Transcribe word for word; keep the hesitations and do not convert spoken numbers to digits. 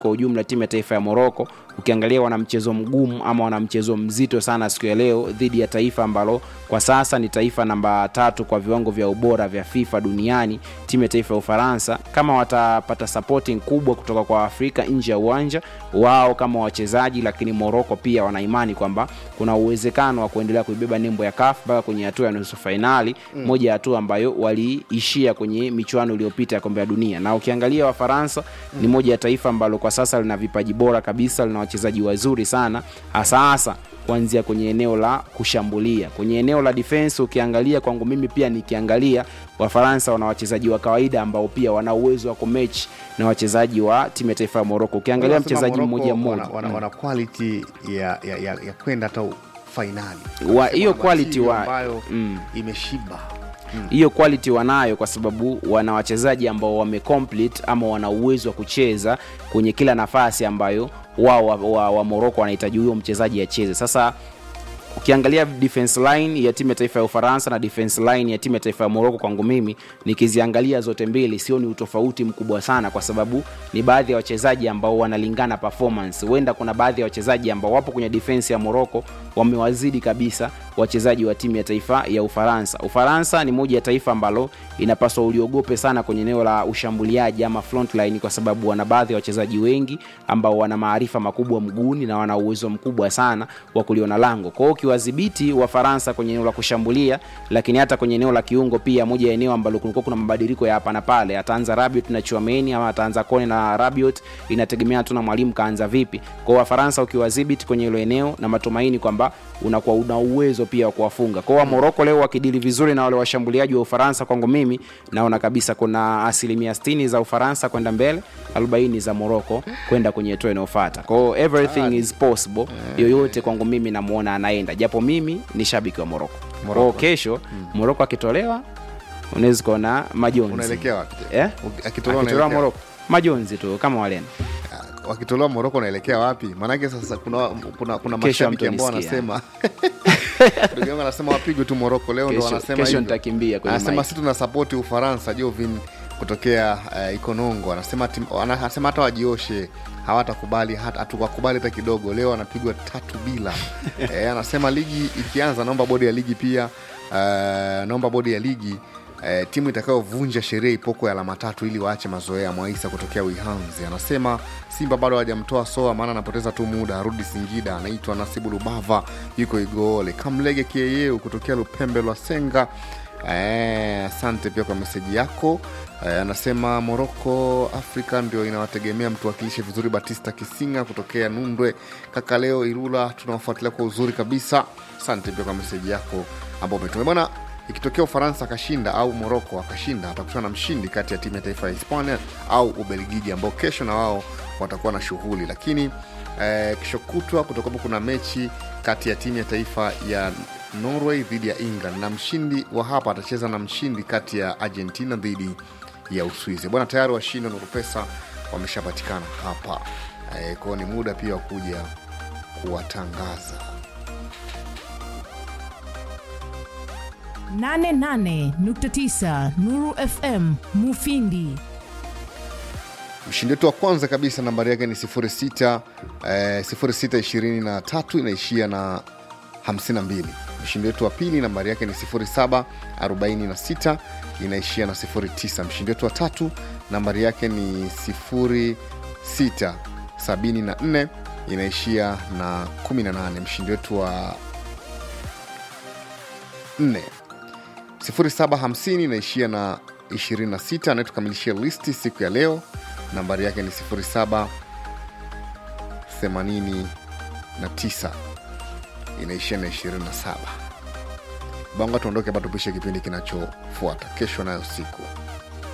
kwa ujumla timu ya taifa ya Morocco. Ukiangalia wana mchezo mgumu ama wana mchezo mzito sana siku ya leo dhidi ya taifa ambalo kwa sasa ni taifa namba tatu kwa viwango vya ubora vya FIFA duniani, timu ya taifa ya Ufaransa. Kama watapata supporting kubwa kutoka kwa Afrika nje ya uwanja wao kama wachezaji, lakini Morocco pia wana imani kwamba kuna uwezekano wa kuendelea kuibeba nembo ya C A F mpaka kwenye hatua ya nusu finali, mm. moja ya hatua ambayo waliishia kwenye michuano iliyopita ya kombe la dunia. Na ukiangalia Wafaransa mm. ni moja ya taifa ambalo kwa sasa lina vipaji bora kabisa, lina wachezaji wazuri sana, hasa hasa kuanzia kwenye eneo la kushambulia. Kwenye eneo la defense ukiangalia, kwangu mimi pia nikiangalia, Wafaransa wana wachezaji wa kawaida ambao pia wana uwezo wa kumatch na wachezaji wa timu ya taifa ya Morocco. Ukiangalia mchezaji mmoja mmoja wana, wana, wana quality ya ya ya, ya kwenda hata finali. Hiyo quality wa ambayo mm. imeshiba. Hiyo hmm. quality wanayo kwa sababu wana wachezaji ambao wamecomplete ama wana uwezo wa kucheza kwenye kila nafasi ambayo wao wa, wa, wa Morocco wanahitaji huyo mchezaji acheze. Sasa ukiangalia defense line ya timu ya taifa ya Ufaransa na defense line ya timu ya taifa ya Morocco, kwangu mimi nikiziangalia zote mbili sioni utofauti mkubwa sana, kwa sababu ni baadhi ya wachezaji ambao wanalingana performance. Huenda kuna baadhi ya wachezaji ambao wapo kwenye defense ya Morocco wamewazidi kabisa wachezaji wa timu ya taifa ya Ufaransa. Ufaransa ni moja ya taifa ambalo inapaswa uliogope sana kwenye eneo la ushambuliaji ama front line, kwa sababu wana baadhi ya wachezaji wengi ambao wana maarifa makubwa mguuni na wana uwezo mkubwa sana wa kuliona lango. Kwa hiyo kiwadhibiti wa Faransa kwenye eneo la kushambulia, lakini hata kwenye eneo la kiungo pia, moja ya eneo ambalo kulikuwa kuna mabadiliko ya hapa na pale, ataanza Rabiot na Chouameni ama ataanza Kone na Rabiot, inategemea tu na mwalimu kaanza vipi. Kwa hiyo Faransa ukiwadhibiti kwenye hilo eneo, na matumaini kwamba unakuwa una uwezo pia wa kuwafunga. Kwa hiyo Morocco leo wakidili vizuri na wale washambuliaji wa Ufaransa, kwangu mimi naona kabisa kuna asilimia sitini za Ufaransa kwenda mbele, arobaini za Morocco kwenda kwenye hatua inayofuata. Kwa hiyo everything is possible. Yoyote kwangu mimi namuona anaenda, japo mimi ni shabiki wa Morocco. Kwa kesho hmm. Morocco akitolewa unaweza kuona majonzi. Unaelekea wapi? Eh? Akitolewa akitolewa Morocco majonzi tu kama walena. Wakitolewa Morocco unaelekea wapi? Maana yake sasa kuna kuna kuna mashabiki ambao wanasema ndugu yangu anasema wapigwe tu Morocco leo, ndo wanasema hivyo. Kesho nitakimbia kwenye mic. Anasema sisi tuna support Ufaransa. Jovin kutokea uh, Ikonongo anasema anasema hata wajioshe hawatakubali, hata hatukubali hata kidogo. Leo anapigwa tatu bila. eh, anasema ligi ikianza, naomba bodi ya ligi pia uh, naomba bodi ya ligi E, timu itakayovunja sheria ipoko ya alama tatu ili waache mazoea. Mwaisa kutokea Uihanzi anasema Simba bado hajamtoa Soa, maana anapoteza tu muda, arudi Singida. Anaitwa Nasibu Lubava, yuko Igole. Kamlege Kieyeu kutokea Lupembe Lwa Senga, eh asante pia kwa message yako. E, anasema Morocco Afrika ndio inawategemea, mtuwakilishe vizuri. Batista Kisinga kutokea Nundwe. Kaka leo Irula tunawafuatilia kwa uzuri kabisa. Asante pia kwa message yako ambao umetuma. Bwana, ikitokea Ufaransa akashinda au Morocco akashinda, atakutana na mshindi kati ya timu ya taifa ya Hispania au Ubelgiji, ambao kesho na wao watakuwa na shughuli. Lakini eh, kesho kutwa kutakuwa kuna mechi kati ya timu ya taifa ya Norway dhidi ya England, na mshindi wa hapa atacheza na mshindi kati ya Argentina dhidi ya Uswizi. Bwana, tayari washindi wa Nurupesa wameshapatikana hapa. Eh, kwa ni muda pia kuja kuwatangaza. nane nane nukta tisa Nuru F M Mufindi. Mshindi wetu wa kwanza kabisa nambari yake ni sifuri sita eh, sifuri sita ishirini na tatu inaishia na hamsini na mbili. Mshindi wetu wa pili nambari yake ni sifuri saba arobaini na sita inaishia na sifuri tisa. Mshindi wetu wa tatu nambari yake ni sifuri sita sabini na nne inaishia na kumi na nane. Mshindi wetu wa nne sifuri saba hamsini inaishia na ishirini na sita. Anayetukamilishia listi siku ya leo nambari yake ni sifuri saba themanini na tisa inaishia na ishirini na saba. Banga tuondoke, bado tupishe kipindi kinachofuata kesho nayo siku.